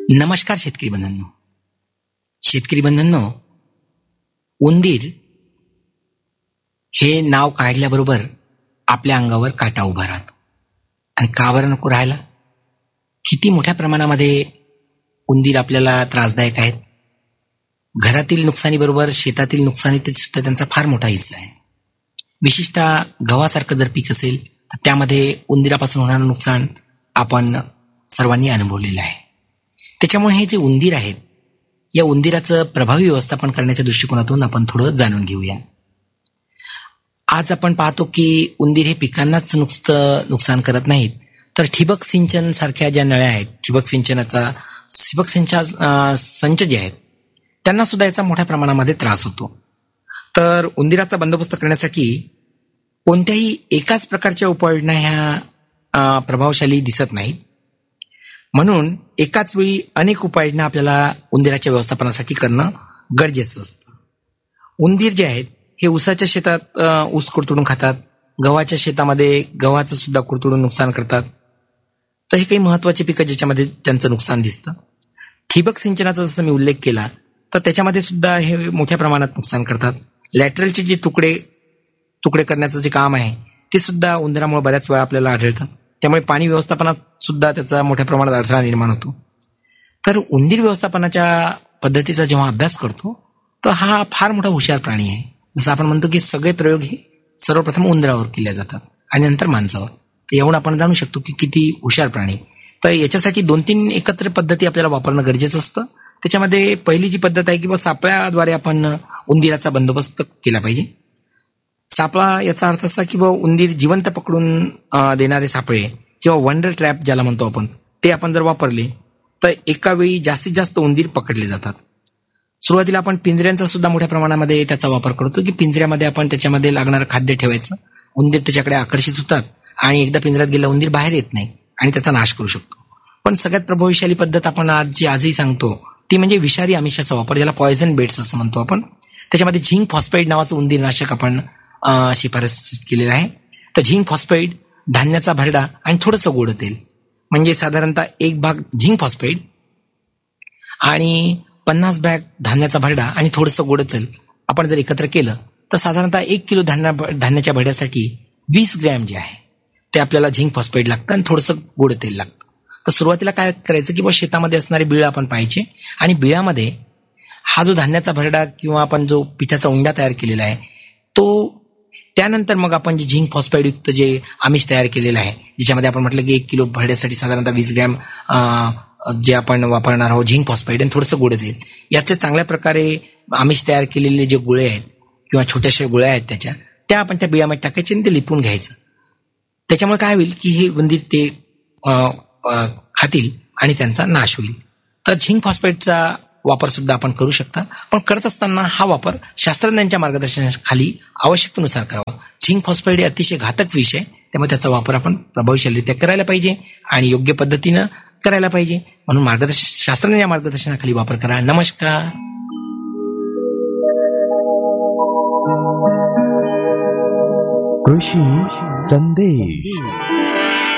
नमस्कार शेतकरी बंधूंनो, उंदीर हे नाव काढल्याबरोबर आपल्या अंगावर काटा उभा राहतो. आणि का बरं नको राहायला? किती मोठ्या प्रमाणामध्ये उंदीर आपल्याला त्रासदायक आहेत. घरातील नुकसानीबरोबर शेतातील नुकसानीत सुद्धा त्यांचा फार मोठा हिस्सा आहे. विशेषतः गव्हासारखं जर पीक असेल तर त्यामध्ये उंदीरापासून होणारं नुकसान आपण सर्वांनी अनुभवलेलं आहे. त्याच्यामुळे हे जे उंदीर आहेत, या उंदीराचं प्रभावी व्यवस्थापन करण्याच्या दृष्टिकोनातून आपण थोडं जाणून घेऊया. आज आपण पाहतो की उंदीर हे पिकांनाच नुकसान करत नाहीत, तर ठिबक सिंचन सारख्या ज्या नळ्या आहेत, ठिबक सिंचन संच जे आहेत, त्यांना सुद्धा याचा मोठ्या प्रमाणामध्ये त्रास होतो. तर उंदीराचा बंदोबस्त करण्यासाठी कोणत्याही एकाच प्रकारच्या उपाययोजना ह्या प्रभावशाली दिसत नाहीत. म्हणून एकाच वेळी अनेक उपाययोजना आपल्याला उंदीराच्या व्यवस्थापनासाठी करणं गरजेचं असतं. उंदीर जे आहेत हे ऊसाच्या शेतात ऊस कुरतडून खातात, गव्हाच्या शेतामध्ये गव्हाचं सुद्धा कुरतडून नुकसान करतात. तर हे काही महत्वाचे पिकं ज्याच्यामध्ये त्यांचं नुकसान दिसतं. ठिबक सिंचनाचा जसं मी उल्लेख केला तर त्याच्यामध्ये सुद्धा हे मोठ्या प्रमाणात नुकसान करतात. लॅटरलचे जे तुकडे करण्याचं जे काम आहे ते सुद्धा उंदरामुळे बऱ्याच वेळा आपल्याला आढळतं. त्यामुळे पाणी व्यवस्थापनात सुद्धा त्याचा मोठ्या प्रमाणात अडथळा निर्माण होतो. तर उंदीर व्यवस्थापनाच्या पद्धतीचा जेव्हा अभ्यास करतो तर हा फार मोठा हुशार प्राणी आहे. जसं आपण म्हणतो की सगळे प्रयोग हे सर्वप्रथम उंदरावर केले जातात आणि नंतर माणसावर. तर एवढं आपण जाणू शकतो की किती हुशार प्राणी. तर याच्यासाठी 2-3 एकत्र पद्धती आपल्याला वापरणं गरजेचं असतं. त्याच्यामध्ये पहिली जी पद्धत आहे की सापळ्याद्वारे आपण उंदीराचा बंदोबस्त केला पाहिजे. सापळा याचा अर्थ असा की उंदीर जिवंत पकडून देणारे सापळे किंवा वंडर ट्रॅप ज्याला म्हणतो आपण, ते आपण जर वापरले तर एका वेळी जास्तीत जास्त उंदीर पकडले जातात. सुरुवातीला आपण पिंजऱ्यांचा सुद्धा मोठ्या प्रमाणामध्ये त्याचा वापर करतो की पिंजऱ्यामध्ये आपण त्याच्यामध्ये लागणारं खाद्य ठेवायचं. उंदीर त्याच्याकडे आकर्षित होतात आणि एकदा पिंजऱ्यात गेला उंदीर बाहेर येत नाही आणि त्याचा नाश करू शकतो. पण सगळ्यात प्रभावशाली पद्धत आपण आजही सांगतो ती म्हणजे विषारी आमिषाचा वापर, ज्याला पॉयझन बेट्स असं म्हणतो आपण. त्याच्यामध्ये झिंक फॉस्फाईड नावाचं उंदीरनाशक आपण शिफारस केलेलं आहे. तर झिंक फॉस्फाईड, धान्याचा भरडा आणि थोडंसं गोड तेल, म्हणजे साधारणतः 1 भाग झिंक फॉस्फाईड आणि 50 बॅग धान्याचा भरडा आणि थोडंसं गोड तेल आपण जर एकत्र केलं तर साधारणतः 1 किलो धान्याच्या भरड्यासाठी 20 ग्रॅम जे आहे ते आपल्याला झिंक फॉस्फाईड लागतं आणि थोडंसं गोड तेल लागतं. तर सुरुवातीला काय करायचं की शेतामध्ये असणारे बिळं आपण पाहायचे आणि बिळामध्ये हा जो धान्याचा भरडा किंवा आपण जो पिठाचा उंडा तयार केलेला आहे तो, त्यानंतर मग आपण जे झिंक फॉस्फाईड युक्त जे आमिष तयार केलेलं आहे, ज्याच्यामध्ये आपण म्हटलं की 1 किलो भरड्यासाठी साधारणतः 20 ग्रॅम जे आपण वापरणार आहोत झिंक फॉस्फाईड आणि थोडंसं गोड तेल, याचे चांगल्या प्रकारे आमिष तयार केलेले जे गोळे आहेत किंवा छोट्याशा गोळ्या आहेत त्या आपण त्या बिळामध्ये टाकायचे आणि ते लिपून घ्यायचं. त्याच्यामुळे काय होईल की हे उंदीर ते खातील आणि त्यांचा नाश होईल. तर झिंक फॉस्फेटचा वापर सुद्धा आपण करू शकता, पण करत असताना हा वापर शास्त्रज्ञांच्या मार्गदर्शनाखाली आवश्यकतेनुसार करावा. झिंक फॉस्फेट हे अतिशय घातक विष आहे, त्यामुळे त्याचा वापर आपण प्रभावीशालीरित्या करायला पाहिजे आणि योग्य पद्धतीनं करायला पाहिजे. म्हणून शास्त्रज्ञांच्या मार्गदर्शनाखाली वापर करा. नमस्कार. कृषी संदेश.